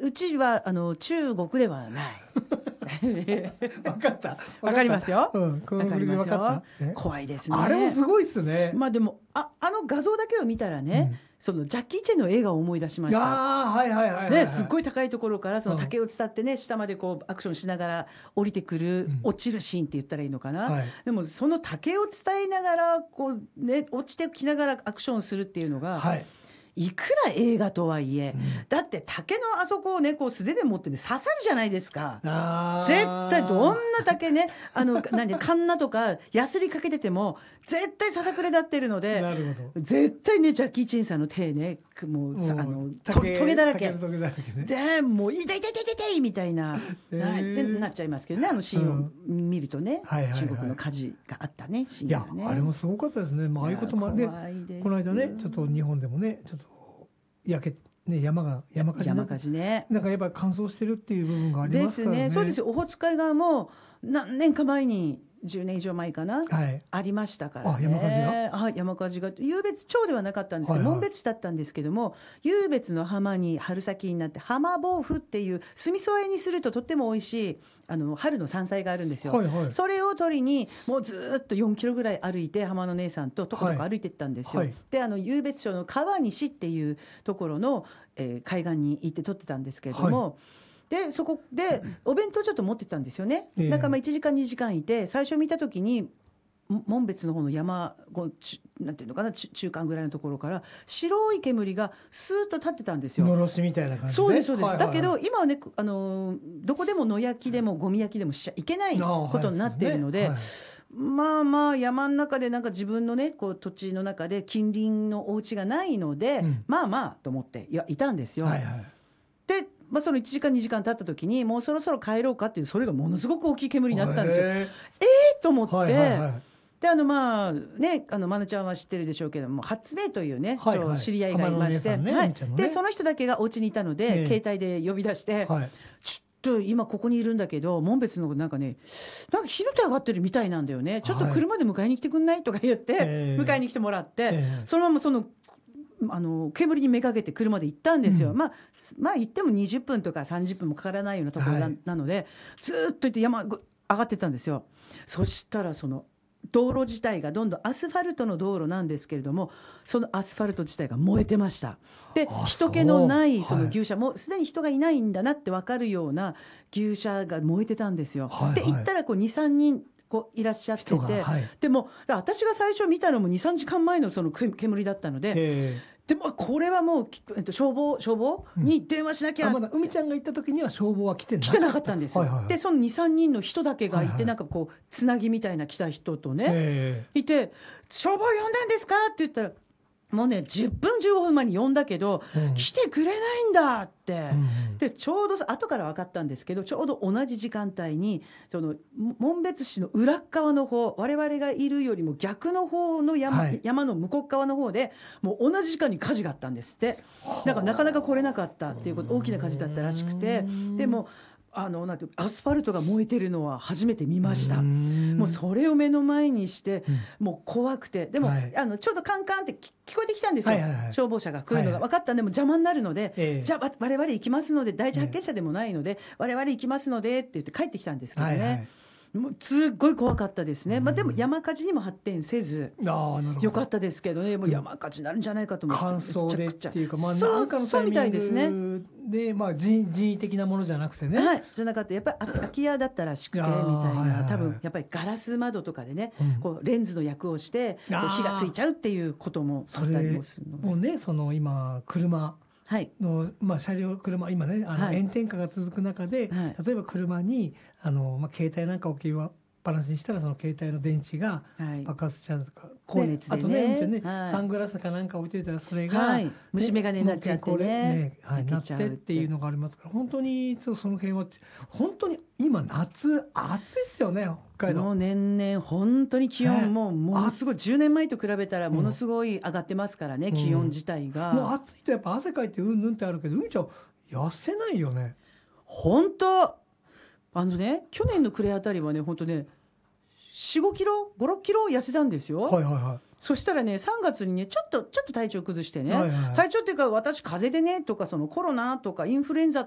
うちは中国ではない分かった。 わかりますよ。 この振りで分かった。 怖いですね。 あれもすごいっすね。 まあでも画像だけを見たらね、そのジャッキー・チェンの映画を思い出しました。 はいはいはい、 ね、すっごい高いところからその竹を伝ってね、下までこうアクションしながら降りてくる、落ちるシーンって言ったらいいのかな、でもその竹を伝えながらこうね、落ちてきながらアクションするっていうのが、いくら映画とはいえ、だって竹のあそこをねこう素手で持ってね刺さるじゃないですか。絶対どんな竹ねカンナとかヤスリかけてても絶対ささくれ立ってるので、絶対ねジャッキー・チェンさんの手ねもうトゲだらけでもう痛い痛い痛い痛いみたいなってなっちゃいますけどね、シーンを見るとね、中国の火事があったねシーンがね。 いやあれもすごかったですね。ああいうこともあってこの間ねちょっと日本でもねちょっと焼けね、山火事ね、なんかやっぱ乾燥してるっていう部分がありますからね。 ですね。そうですよ。オホーツク海側も何年か前に10年以上前かな、ありましたからね。山火事が湧別町ではなかったんですけど、紋別市だったんですけども、湧別の浜に春先になって浜ボウフっていう酢味噌和えにするととっても美味しい春の山菜があるんですよ。それを取りにもうずっと4キロぐらい歩いて浜の姉さんととことこ歩いていったんですよ。で湧別町の川西っていうところの、海岸に行って取ってたんですけれども、でそこでお弁当ちょっと持ってたんですよね。だから1時間2時間いて、最初見た時に紋別の方の山なんていうのかな、中間ぐらいのところから白い煙がスーッと立ってたんですよ。 のろしみたいな感じで。 そうですそうです、だけど今はねどこでも野焼きでもゴミ焼きでもしちゃいけないことになっているので、まあ山の中でなんか自分のねこう土地の中で近隣のお家がないので、まあと思っていたんですよ。でその1時間2時間経った時にもうそろそろ帰ろうかっていう、それがものすごく大きい煙になったんですよ。と思って、でまあね愛菜ちゃんは知ってるでしょうけども、初音というね知り合いがいまして、でその人だけがお家にいたので、携帯で呼び出して、ちょっと今ここにいるんだけど紋別のなんか火の手上がってるみたいなんだよね、ちょっと車で迎えに来てくんないとか言って、迎えに来てもらって、そのままその煙にめがけて車で行ったんですよ。まあ行っても20分とか30分もかからないようなところなので、ずっと行って山上がってたんですよ。そしたらその道路自体がどんどんアスファルトの道路なんですけれども、そのアスファルト自体が燃えてました。で人気のないその牛舎、もうすでに人がいないんだなって分かるような牛舎が燃えてたんですよ。で行ったら2、3人いらっしゃってて、でも私が最初見たのも2、3時間前のその煙だったので、でもこれはもう消防に電話しなきゃ。 まだ海ちゃんが行った時には消防は来てなかったんですよ。でその2、3人の人だけがいて、なんかこうつなぎみたいな来た人とね、いて、消防呼んだんですかって言ったら、もうね10分15分前に呼んだけど、来てくれないんだって、でちょうど後から分かったんですけど、ちょうど同じ時間帯にその紋別市の裏側の方、我々がいるよりも逆の方の山の向こう側の方でもう同じ時間に火事があったんですって。だからなかなか来れなかったっていうこと、大きな火事だったらしくて、でもなんてアスファルトが燃えてるのは初めて見ました。もうそれを目の前にして、もう怖くて、でも、ちょうどカンカンって聞こえてきたんですよ、消防車が来るのが分かったんで、も邪魔になるので、じゃあ我々行きますので、第一発見者でもないので、我々行きますのでって言って帰ってきたんですけどね、もうすっごい怖かったですね。でも山火事にも発展せずよかったですけどね。もう山火事になるんじゃないかと思って、 乾燥でっていうか、 そうみたいですね。 で人為的なものじゃなくてね、 じゃなかった。やっぱり空き家だったらしくてみたいな、多分やっぱりガラス窓とかでね、こうレンズの役をして火がついちゃうっていうこともあったりもするので、 もうね、その今車の車両、今ね炎天下が続く中で、例えば車に携帯なんか置きっぱなしにしたら、その携帯の電池が爆発しちゃうとか、 高熱でね、 あとねサングラスかなんか置いてたらそれが虫眼鏡になっちゃってね、 なってっていうのがありますから、本当にその辺は本当に今夏暑いですよね、北海道。 もう年々本当に気温もものすごい、10年前と比べたらものすごい上がってますからね、気温自体が。 もう暑いとやっぱ汗かいてうんぬんってあるけど、海ちゃん痩せないよね。 本当去年の暮れあたりはね、本当ね4、5キロ5、6キロ痩せたんですよ。そしたらね、3月にねちょっと体調崩してね、体調っていうか、私風邪でねとか、そのコロナとかインフルエンザ